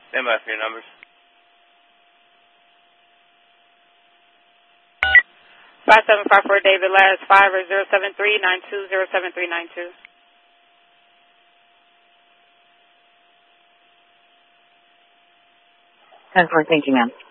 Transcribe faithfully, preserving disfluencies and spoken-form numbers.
Stand by for your numbers. five seven five four David, last five or zero seven three nine two zero seven three nine two. ten four, thank you, ma'am.